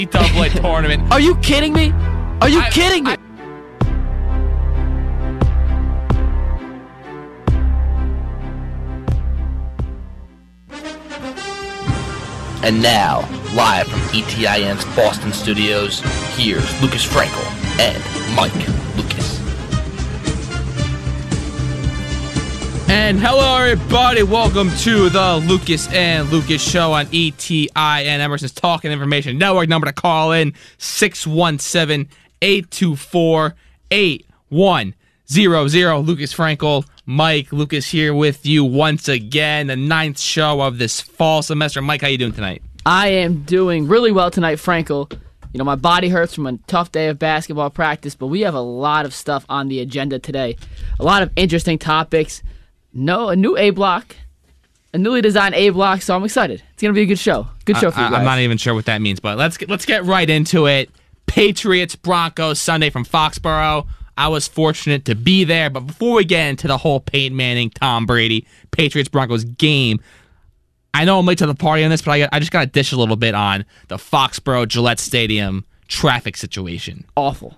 NCAA tournament. Are you kidding me? Are you kidding me? And now, live from ETIN's Boston studios, here's Lucas Frankel and Mike Lucas. And hello, everybody. Welcome to the Lucas and Lucas Show on ETIN, Emerson's Talk and Information Network. Number to call in, 617-824-8100. Lucas Frankel, Mike Lucas here with you once again. The 9th show of this fall semester. Mike, how you doing tonight? I am doing really well tonight, Frankel. You know, my body hurts from a tough day of basketball practice, but we have a lot of stuff on the agenda today. A lot of interesting topics. A new A block, a newly designed A block, so I'm excited. It's going to be a good show. Good show for you guys. I'm not even sure what that means, but let's get right into it. Patriots, Broncos, Sunday from Foxborough. I was fortunate to be there, but before we get into the whole Peyton Manning, Tom Brady, Patriots, Broncos game, I know I'm late to the party on this, but I just got to dish a little bit on the Foxborough Gillette Stadium traffic situation. Awful.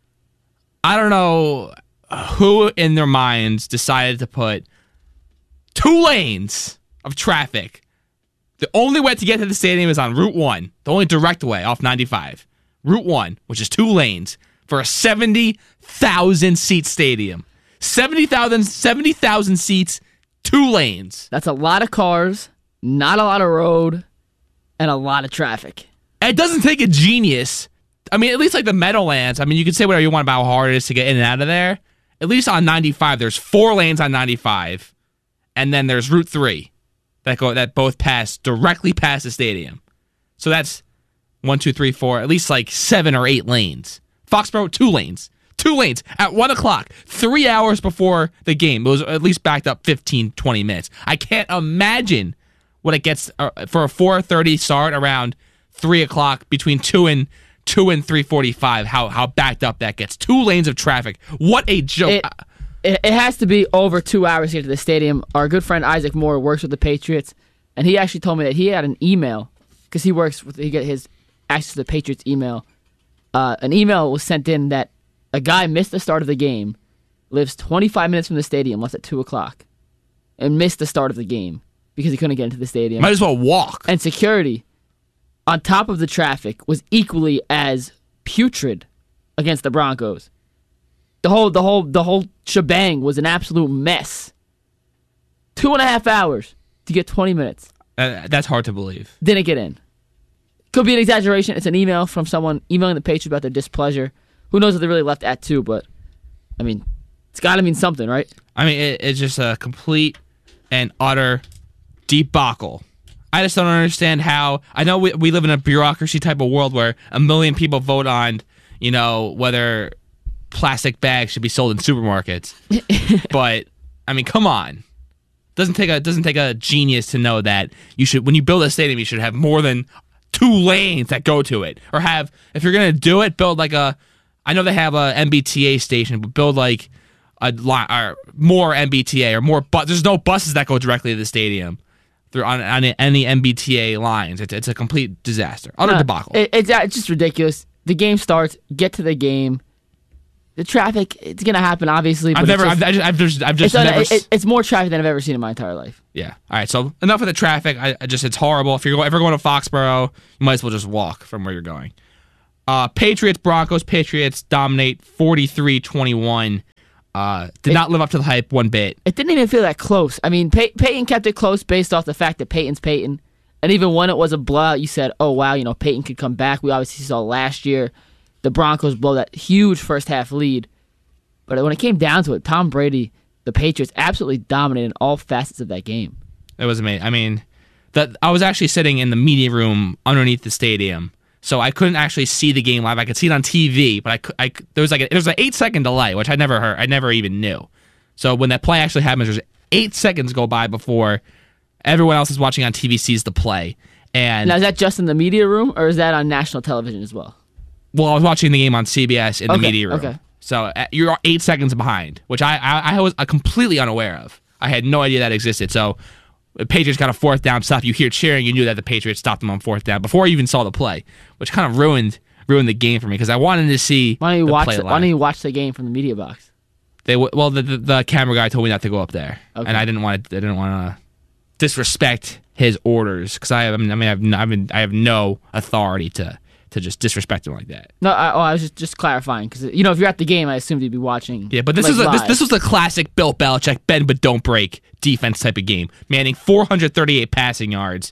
I don't know who in their minds decided to put 2 lanes of traffic. The only way to get to the stadium is on Route 1, the only direct way off 95. Route 1, which is 2 lanes for a 70,000-seat stadium. 70,000 seats, 2 lanes. That's a lot of cars, not a lot of road, and a lot of traffic. It doesn't take a genius. I mean, at least like the Meadowlands. I mean, you can say whatever you want about how hard it is to get in and out of there. At least on 95, there's 4 lanes on 95. And then there's Route 3 that both pass directly past the stadium. So that's 1, 2, 3, 4, at least like 7 or 8 lanes. Foxborough, 2 lanes. 2 lanes at 1 o'clock, 3 hours before the game. It was at least backed up 15, 20 minutes. I can't imagine what it gets for a 4:30 start around 3 o'clock between 2 and 3:45, how backed up that gets. 2 lanes of traffic. What a joke. It has to be over 2 hours to get to the stadium. Our good friend Isaac Moore works with the Patriots, and he actually told me that he had an email, because he get his access to the Patriots email. An email was sent in that a guy missed the start of the game, lives 25 minutes from the stadium, left at 2 o'clock, and missed the start of the game because he couldn't get into the stadium. Might as well walk. And security, on top of the traffic, was equally as putrid against the Broncos. The whole shebang was an absolute mess. 2.5 hours to get 20 minutes. That's hard to believe. Didn't get in. Could be an exaggeration. It's an email from someone emailing the Patriots about their displeasure. Who knows if they really left at 2, but, I mean, it's got to mean something, right? I mean, it's just a complete and utter debacle. I just don't understand how. I know we live in a bureaucracy type of world where a million people vote on, whether plastic bags should be sold in supermarkets. But I mean, come on. Doesn't take a genius to know that you should, when you build a stadium, you should have more than 2 lanes that go to it, or have, if you're gonna do it, build like I know they have a MBTA station, but build like a line or more MBTA or more. But there's no buses that go directly to the stadium. They're on any MBTA lines. It's a complete disaster. Utter debacle. It's just ridiculous. The game starts. Get to the game. The traffic, it's gonna happen, obviously. But it's more traffic than I've ever seen in my entire life. Yeah. All right. So enough of the traffic. It's horrible. If you're ever going to Foxborough, you might as well just walk from where you're going. Patriots, Broncos. Patriots dominate 43-21. Did not live up to the hype one bit. It didn't even feel that close. I mean, Peyton kept it close based off the fact that Peyton's Peyton. And even when it was a blowout, you said, oh, wow, Peyton could come back. We obviously saw last year the Broncos blow that huge first-half lead. But when it came down to it, Tom Brady, the Patriots, absolutely dominated all facets of that game. It was amazing. I mean, I was actually sitting in the media room underneath the stadium, so I couldn't actually see the game live. I could see it on TV, but there was an 8-second delay, which I never heard. I never even knew. So when that play actually happens, there's 8 seconds go by before everyone else is watching on TV sees the play. And now, is that just in the media room, or is that on national television as well? Well, I was watching the game on CBS in the media room. Okay. So you're 8 seconds behind, which I was completely unaware of. I had no idea that existed. So the Patriots got a fourth down stop. You hear cheering, you knew that the Patriots stopped them on fourth down before you even saw the play, which kind of ruined the game for me because I wanted to see. Why don't you the watch? play live. Why don't you watch the game from the media box? The camera guy told me not to go up there, Okay. and I didn't want to disrespect his orders because I have no authority to just disrespect him like that. No, I was just clarifying because if you're at the game, I assumed you'd be watching. Yeah, but this was a classic Bill Belichick bend but don't break defense type of game. Manning 438 passing yards,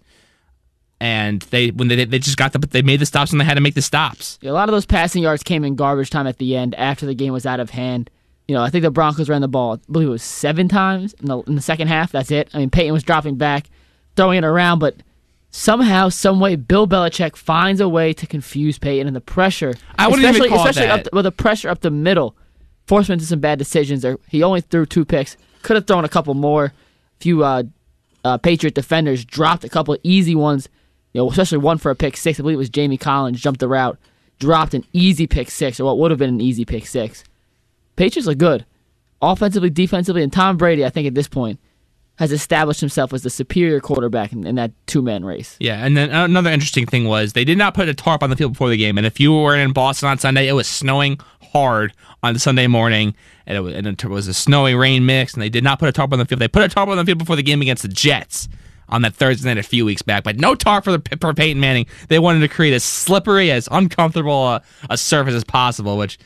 and they just they made the stops when they had to make the stops. Yeah, a lot of those passing yards came in garbage time at the end after the game was out of hand. I think the Broncos ran the ball, I believe it was 7 times in the second half. That's it. I mean, Peyton was dropping back, throwing it around, but somehow, some way, Bill Belichick finds a way to confuse Peyton, and the pressure. I wouldn't even call it especially that. the pressure up the middle forced him into some bad decisions. He only threw 2 picks. Could have thrown a couple more. A few Patriot defenders dropped a couple of easy ones. Especially one for a pick six. I believe it was Jamie Collins jumped the route, dropped an easy pick six, or what would have been an easy pick six. Patriots are good, offensively, defensively, and Tom Brady, I think at this point, has established himself as the superior quarterback in that 2-man race. Yeah, and then another interesting thing was they did not put a tarp on the field before the game. And if you were in Boston on Sunday, it was snowing hard on the Sunday morning, and it was a snowy rain mix, and they did not put a tarp on the field. They put a tarp on the field before the game against the Jets on that Thursday night a few weeks back, but no tarp for Peyton Manning. They wanted to create as slippery, as uncomfortable a surface as possible, which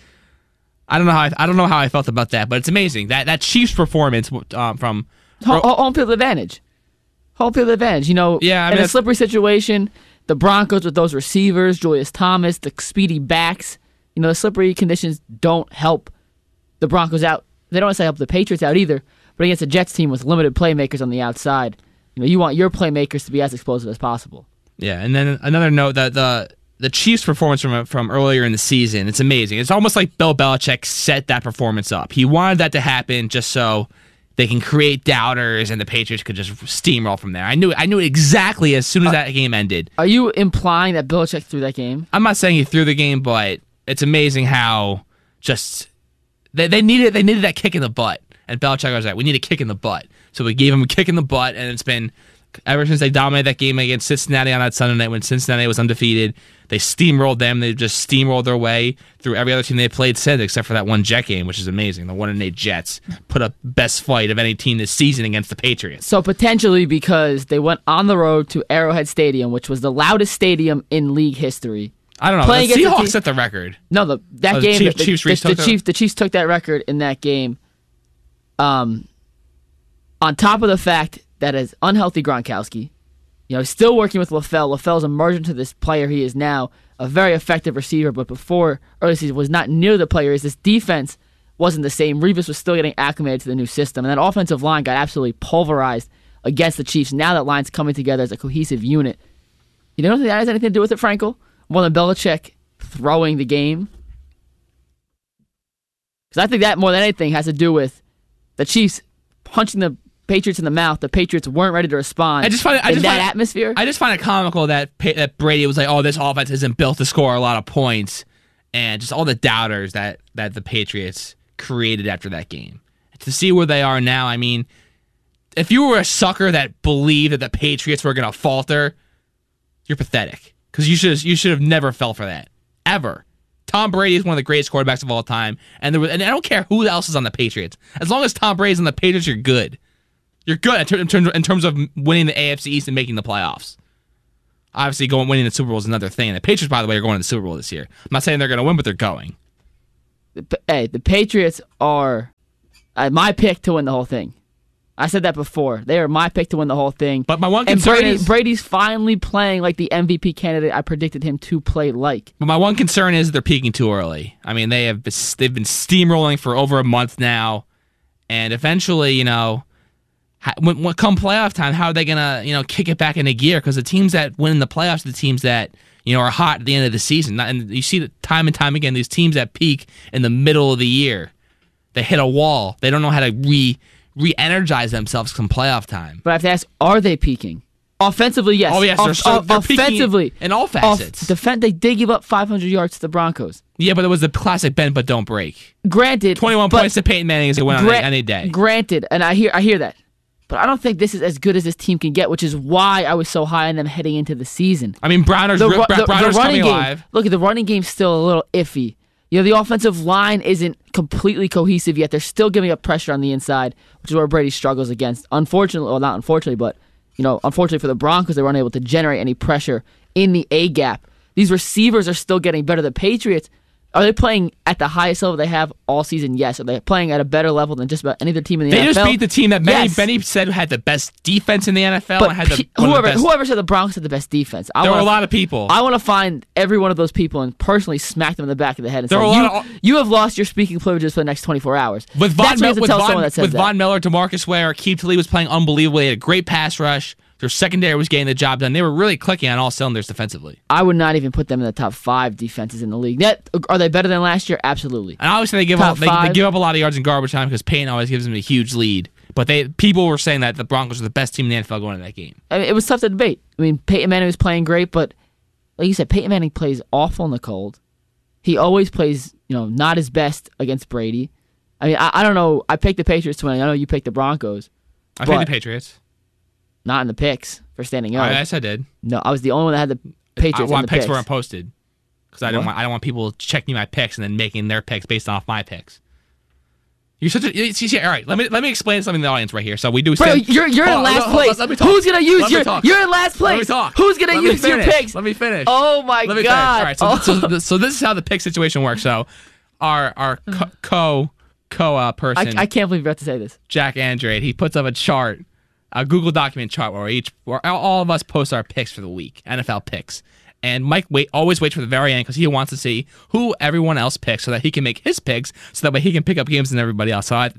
I don't know how I felt about that, but it's amazing that Chiefs performance from home field advantage. Home field advantage. Yeah, I mean, in a slippery situation, the Broncos with those receivers, Julius Thomas, the speedy backs. The slippery conditions don't help the Broncos out. They don't necessarily help the Patriots out either. But against a Jets team with limited playmakers on the outside, you want your playmakers to be as explosive as possible. Yeah, and then another note that the Chiefs' performance from earlier in the season, it's amazing. It's almost like Bill Belichick set that performance up. He wanted that to happen just so they can create doubters and the Patriots could just steamroll from there. I knew exactly as soon as that game ended. Are you implying that Belichick threw that game? I'm not saying he threw the game, but it's amazing how just they needed that kick in the butt. And Belichick was like, we need a kick in the butt. So we gave him a kick in the butt, and it's been ever since they dominated that game against Cincinnati on that Sunday night when Cincinnati was undefeated. They steamrolled them. They just steamrolled their way through every other team they played since, except for that one Jet game, which is amazing. The 1-8 Jets put up best fight of any team this season against the Patriots. So potentially because they went on the road to Arrowhead Stadium, which was the loudest stadium in league history. I don't know. The Seahawks set the record. No, that game. The Chiefs took that record in that game. On top of the fact that is unhealthy Gronkowski, he's still working with LaFell. LaFell's emerged into this player he is now, a very effective receiver, but before early season was not near the player is. This defense wasn't the same. Revis was still getting acclimated to the new system, and that offensive line got absolutely pulverized against the Chiefs. Now that line's coming together as a cohesive unit. You don't think that has anything to do with it, Frankel? More than Belichick throwing the game? Because I think that more than anything has to do with the Chiefs punching the Patriots in the mouth. The Patriots weren't ready to respond. Atmosphere. I just find it comical that Brady was like, "Oh, this offense isn't built to score a lot of points," and just all the doubters that the Patriots created after that game. To see where they are now, I mean, if you were a sucker that believed that the Patriots were going to falter, you're pathetic because you should have never fell for that ever. Tom Brady is one of the greatest quarterbacks of all time, and I don't care who else is on the Patriots. As long as Tom Brady's on the Patriots, you're good. You're good in terms of winning the AFC East and making the playoffs. Obviously, winning the Super Bowl is another thing. The Patriots, by the way, are going to the Super Bowl this year. I'm not saying they're going to win, but they're going. The Patriots are my pick to win the whole thing. I said that before. They are my pick to win the whole thing. But my one concern is Brady's finally playing like the MVP candidate I predicted him to play like. But my one concern is they're peaking too early. I mean, they've been steamrolling for over a month now, and eventually, when come playoff time, how are they gonna kick it back into gear? Because the teams that win in the playoffs are the teams that are hot at the end of the season. And you see that time and time again, these teams that peak in the middle of the year, they hit a wall. They don't know how to re-energize themselves come playoff time. But I have to ask, are they peaking? Offensively, yes. Oh, yes. They're offensively, in all facets. They did give up 500 yards to the Broncos. Yeah, but it was the classic bend but don't break. Granted. 21 points to Peyton Manning is going to win on any day. Granted, and I hear that. but I don't think this is as good as this team can get, which is why I was so high on them heading into the season. I mean, Browner's running coming game, alive. Look, the running game's still a little iffy. The offensive line isn't completely cohesive yet. They're still giving up pressure on the inside, which is where Brady struggles against. Unfortunately, well, not unfortunately, but unfortunately for the Broncos, they weren't able to generate any pressure in the A gap. These receivers are still getting better. The Patriots, are they playing at the highest level they have all season? Yes. Are they playing at a better level than just about any other team in the NFL? They just beat the team that Yes. Benny said had the best defense in the NFL. But and had one of the best. whoever said the Broncos had the best defense, There were a lot of people. I want to find every one of those people and personally smack them in the back of the head and There say, were a lot you have lost your speaking privileges for the next 24 hours. With That's what you have to tell someone that says that. Von Miller, DeMarcus Ware, Akeem Talib was playing unbelievably. They had a great pass rush. Their secondary was getting the job done. They were really clicking on all cylinders defensively. I would not even put them in the top 5 defenses in the league. Are they better than last year? Absolutely. And obviously they give up a lot of yards in garbage time because Payton always gives them a huge lead. But people were saying that the Broncos were the best team in the NFL going into that game. I mean, it was tough to debate. I mean, Peyton Manning was playing great, but like you said, Peyton Manning plays awful in the cold. He always plays, not his best against Brady. I mean, I don't know. I picked the Patriots to win. I know you picked the Broncos. I picked the Patriots. Not in the picks for standing up. Yes, I did. No, I was the only one that had the Patriots. My in the picks weren't posted because I don't What? want people checking my picks and then making their picks based off my picks. You're such a see, all right. Let me explain something to the audience right here. So we do. Bro, you're in last place. Let me talk. Who's gonna use Let me your? talk. You're in last place. Let me talk. Who's gonna Let me use your finish. picks? Let me finish. Oh my Let me God! finish. All right. So this is how the pick situation works. So our co person. I can't believe you're about to say this. Jack Andrade, he puts up a chart, a Google document chart where all of us post our picks for the week, NFL picks. And Mike always waits for the very end because he wants to see who everyone else picks so that he can make his picks so that way he can pick up games than everybody else. So let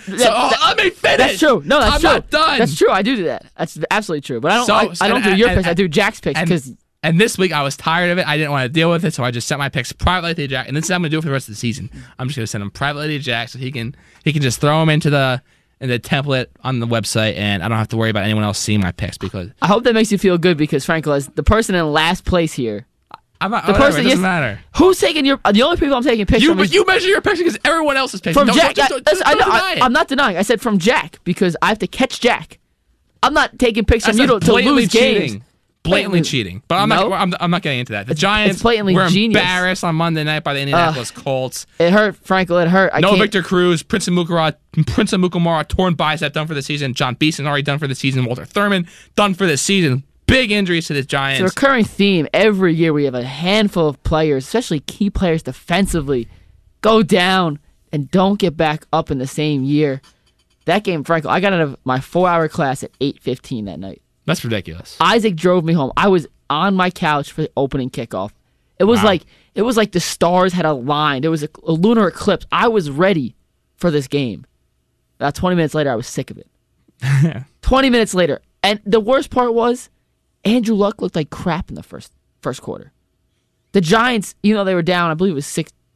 me finish. That's true. No, that's true. I'm not done. That's true. I do that. That's absolutely true. But I don't do your picks. I do Jack's picks because. And this week I was tired of it. I didn't want to deal with it, so I just sent my picks privately to Jack. And this is how I'm going to do it for the rest of the season. I'm just going to send them privately to Jack so he can just throw them into the template on the website, and I don't have to worry about anyone else seeing my picks because I hope that makes you feel good because Franco, as the person in last place here, I'm not. the person it doesn't matter. Who's taking your? The only people I'm taking pictures from is You measure your picks because everyone else is picking. from Don't Jack. deny it. I'm not denying. I said from Jack because I have to catch Jack. I'm not taking picks from That's you to lose cheating. games. Blatantly cheating. But I'm No. not. I'm not getting into that. The Giants blatantly were genius. embarrassed on Monday night by the Indianapolis Colts. It hurt, Franco. It hurt. No Victor Cruz, Prince of Mukamara, torn bicep, done for the season. John Beeson already done for the season. Walter Thurman done for the season. Big injuries to the Giants. It's a recurring theme. Every year we have a handful of players, especially key players defensively, go down and don't get back up in the same year. That game, Franco, I got out of my 4-hour class at 8:15 that night. That's ridiculous. Isaac drove me home. I was on my couch for the opening kickoff. It was Wow. like the stars had aligned. It was a lunar eclipse. I was ready for this game. About 20 minutes later, I was sick of it. 20 minutes later. And the worst part was Andrew Luck looked like crap in the first quarter. The Giants, even though they were down, I believe it was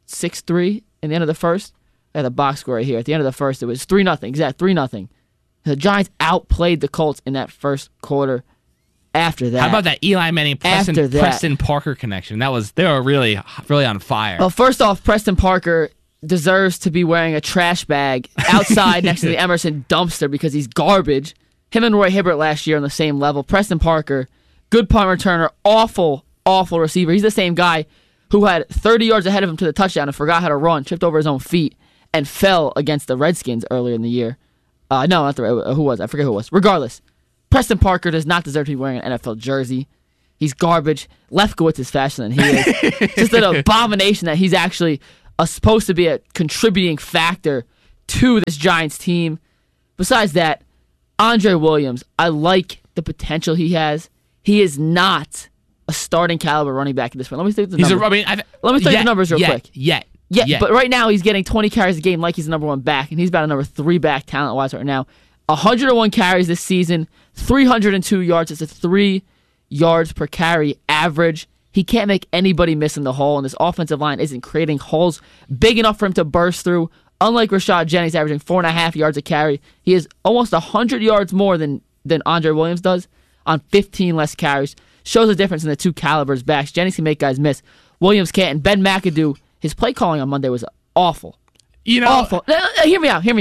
6-3 in the end of the first. I had the box score right here. At the end of the first, it was 3-0. Exact 3-0. The Giants outplayed the Colts in that first quarter. After that, How about that Eli Manning Preston Parker connection? They were really really on fire. Well, first off, Preston Parker deserves to be wearing a trash bag outside next to the Emerson dumpster because he's garbage. Him and Roy Hibbert last year on the same level. Preston Parker, good punt returner, awful receiver. He's the same guy who had 30 yards ahead of him to the touchdown and forgot how to run, tripped over his own feet, and fell against the Redskins earlier in the year. No, not who was? I forget who it was. Regardless, Preston Parker does not deserve to be wearing an NFL jersey. He's garbage. Lefkowitz is faster than he is. Just an abomination that he's actually supposed to be a contributing factor to this Giants team. Besides that, Andre Williams, I like the potential he has. He is not a starting caliber running back at this point. Let me tell you the numbers. Let me tell you the numbers real quick. Yeah, but right now he's getting 20 carries a game like he's the number 1 back, and he's about a number 3 back talent-wise right now. 101 carries this season, 302 yards. It's a 3 yards per carry average. He can't make anybody miss in the hole, and this offensive line isn't creating holes big enough for him to burst through. Unlike Rashad Jennings averaging 4.5 yards a carry, he is almost 100 yards more than Andre Williams does on 15 less carries. Shows the difference in the two calibers backs. Jennings can make guys miss. Williams can't. And Ben McAdoo, his play calling on Monday was awful. Awful. Hear me out.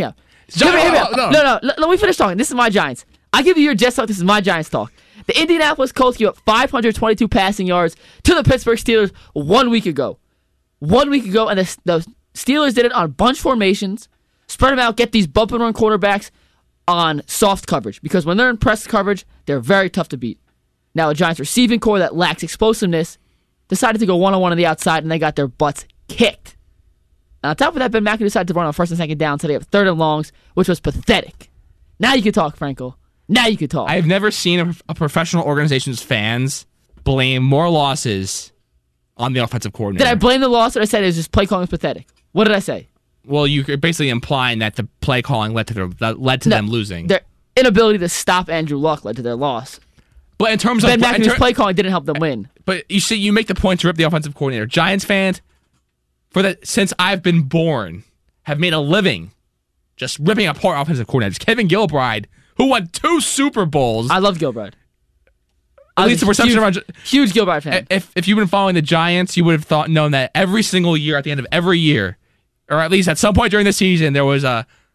Hear me out. No. Let me finish talking. This is my Giants. I give you your Jets talk. This is my Giants talk. The Indianapolis Colts gave up 522 passing yards to the Pittsburgh Steelers 1 week ago. 1 week ago, and the Steelers did it on bunch formations, spread them out, get these bump and run quarterbacks on soft coverage. Because when they're in press coverage, they're very tough to beat. Now, a Giants receiving core that lacks explosiveness decided to go one-on-one on the outside, and they got their butts kicked. And on top of that, Ben McAdoo decided to run on first and second down, so they have third and longs, which was pathetic. Now you can talk, Franco. Now you can talk. I've never seen a professional organization's fans blame more losses on the offensive coordinator. Did I blame the loss, or I said it was just play calling was pathetic? What did I say? Well, you're basically implying that the play calling led to them losing. Their inability to stop Andrew Luck led to their loss. But in terms Ben of McAdoo's play calling didn't help them win. But you see, you make the point to rip the offensive coordinator. Giants fans, since I've been born, have made a living just ripping apart offensive coordinators. Kevin Gilbride, who won 2 Super Bowls. I love Gilbride. At least the perception around huge Gilbride fan. If you've been following the Giants, you would have known that every single year, at the end of every year, or at least at some point during the season, there was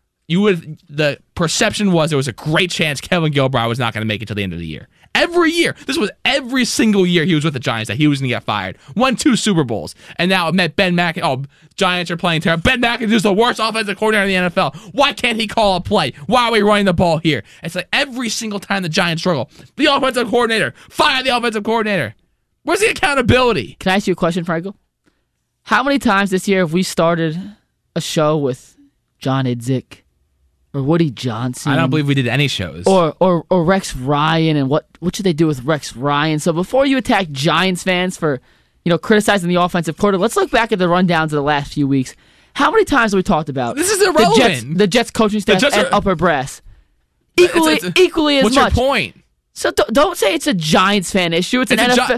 the perception was there was a great chance Kevin Gilbride was not going to make it to the end of the year. Every year. This was every single year he was with the Giants that he was going to get fired. Won 2 Super Bowls. And now it met Ben McAdoo. Oh, Giants are playing terrible. Ben McAdoo is the worst offensive coordinator in the NFL. Why can't he call a play? Why are we running the ball here? It's like every single time the Giants struggle, the offensive coordinator, fire the offensive coordinator. Where's the accountability? Can I ask you a question, Franco? How many times this year have we started a show with John Idzik or Woody Johnson? I don't believe we did any shows. Or Rex Ryan, and what should they do with Rex Ryan? So before you attack Giants fans for, criticizing the offensive coordinator, let's look back at the rundowns of the last few weeks. How many times have we talked about this is irrelevant? The Jets coaching staff and upper brass? Equally as what's much. What's your point? So don't say it's a Giants fan issue. It's an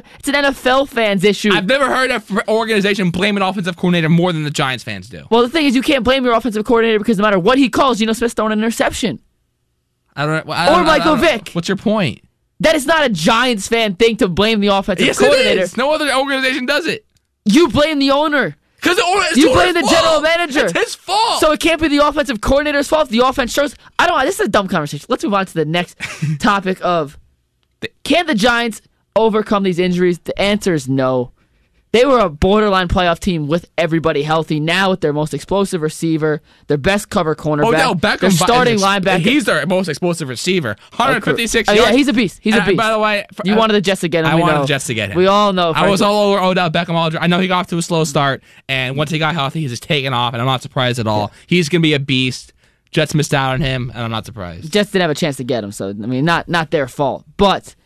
NFL fans issue. I've never heard an organization blame an offensive coordinator more than the Giants fans do. Well, the thing is, you can't blame your offensive coordinator because no matter what he calls, Geno Smith's throwing an interception. Or Michael Vick. What's your point? That is not a Giants fan thing to blame the offensive It coordinator. is. No other organization does it. You blame the owner. Because you blame the general manager. It's his fault. So it can't be the offensive coordinator's fault. The offense shows. This is a dumb conversation. Let's move on to the next topic of. Can the Giants overcome these injuries? The answer is no. They were a borderline playoff team with everybody healthy. Now with their most explosive receiver, their best cover cornerback, their starting linebacker. He's their most explosive receiver. 156 yards. Yeah, he's a beast. He's a beast. By the way, you wanted the Jets to get him. I wanted the Jets to get him. We all know. I was all over Odell Beckham Aldridge. I know he got off to a slow start, and once he got healthy, he's just taken off, and I'm not surprised at all. Yeah. He's going to be a beast. Jets missed out on him, and I'm not surprised. Jets didn't have a chance to get him, so not their fault. But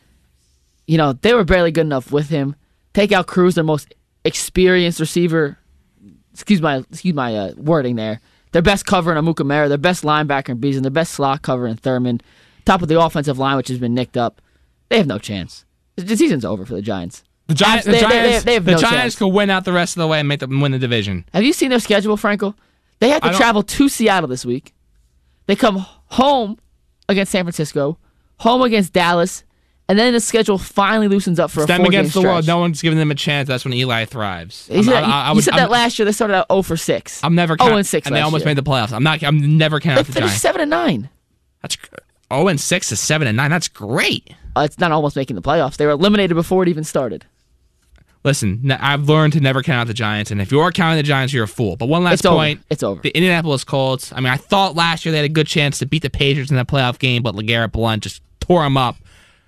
they were barely good enough with him. Take out Cruz, their most experienced receiver. Excuse my wording there. Their best cover in Amukamara, their best linebacker in Beason, their best slot cover in Thurman. Top of the offensive line, which has been nicked up. They have no chance. The season's over for the Giants. The Giants have no chance. Could win out the rest of the way and make them win the division. Have you seen their schedule, Franco? They have to travel to Seattle this week. They come home against San Francisco, home against Dallas, and then the schedule finally loosens up for a 4-game against the stretch. world. No one's giving them a chance. That's when Eli thrives. You said that last year. They started out 0-6. I'm never 0-6, and they almost made the playoffs. I'm never counting out the Giants. They finished 7-9. That's 0-6 to 7-9. That's great. It's not almost making the playoffs. They were eliminated before it even started. Listen, I've learned to never count out the Giants, and if you are counting the Giants, you're a fool. But one last point. It's over. The Indianapolis Colts, I thought last year they had a good chance to beat the Patriots in that playoff game, but LeGarrette Blount just tore them up.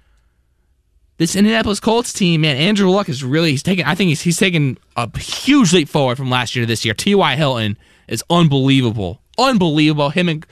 This Indianapolis Colts team, man, Andrew Luck is really, he's taken a huge leap forward from last year to this year. T.Y. Hilton is unbelievable. Unbelievable. Him and